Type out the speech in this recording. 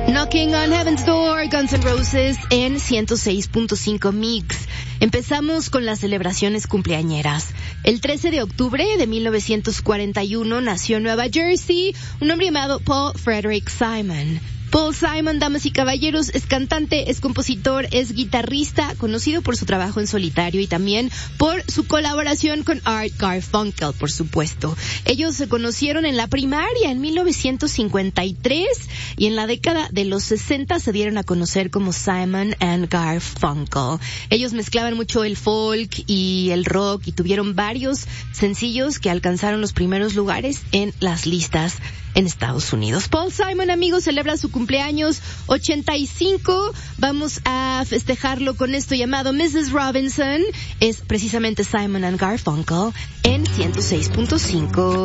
Knocking on Heaven's Door, Guns N' Roses en 106.5 Mix. Empezamos con las celebraciones cumpleañeras. El 13 de octubre de 1941 nació en Nueva Jersey un hombre llamado Paul Frederick Simon. Paul Simon, damas y caballeros, es cantante, es compositor, es guitarrista, conocido por su trabajo en solitario y también por su colaboración con Art Garfunkel, por supuesto. Ellos se conocieron en la primaria en 1953 y en la década de los 60 se dieron a conocer como Simon and Garfunkel. Ellos mezclaban mucho el folk y el rock y tuvieron varios sencillos que alcanzaron los primeros lugares en las listas en Estados Unidos. Paul Simon, amigos, celebra su cumpleaños 85. Vamos a festejarlo con esto llamado Mrs. Robinson. Es precisamente Simon and Garfunkel en 106.5.